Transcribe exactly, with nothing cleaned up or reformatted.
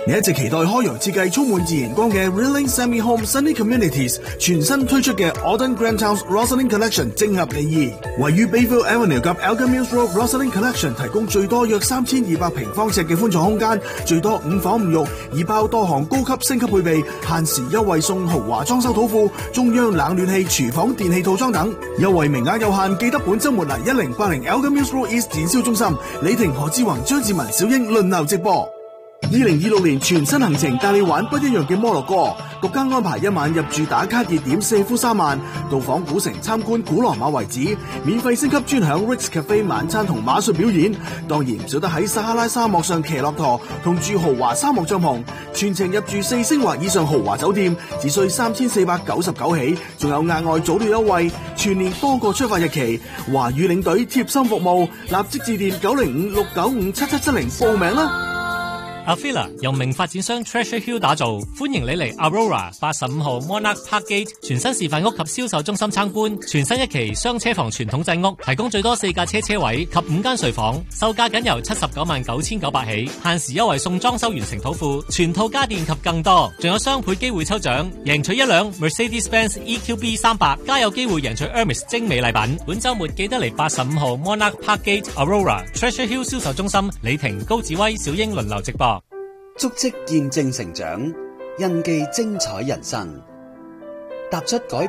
你一直期待開揚設計充滿自然光嘅 Rilling Semi Home Sunny Communities 全新推出嘅 Auden Grand House Rosalind Collection 正合你意。位於 Bayville Avenue 及 Elgin Mills Road Rosalind Collection 提供最多約三千二百平方尺嘅寬敞空間，最多五房五浴，已包多項高級升級配備，限時優惠送豪華裝修土庫、中央冷暖氣、廚房電器套裝等，優惠名額有限，記得本週末嚟一零八零 Elgin Mills Road East 展銷中心，李婷、何志宏、張志文、小英輪流直播。二零二六年全新行程帶你玩不一樣嘅摩洛哥，獨家安排一晚入住打卡熱點四夫三晚，到訪古城參觀古羅馬遺址，免費升級專享 Ritz Cafe 晚餐同馬術表演，當然唔少得喺撒哈拉沙漠上騎駱駝同住豪華沙漠帳篷，全程入住四星或以上豪華酒店，只需三千四百九十九起，仲有額外早鳥優惠，全年多個出發日期，華語領隊貼心服務，立即致電九零五六九五七七七零報名啦。 Avila 由名發展商 Treasure Hill 打造，歡迎你嚟 Aurora 八十五號 Monarch Park Gate 全新示範屋及銷售中心參觀。全新一期雙車房傳統製屋，提供最多四架車車位及五間睡房，售價僅由七十九萬九千九百起，限時優惠送裝修完成土庫、全套家電及更多，仲有雙倍機會抽獎，贏取一輛 Mercedes-Benz E Q B 三百，加有機會贏取 Hermes 精美禮品。本週末記得嚟八十五號 Monarch Park Gate Aurora Treasure Hill 銷售中心，李婷、高志威、小英輪流直播。 足跡見證成長，印記精彩人生，踏出改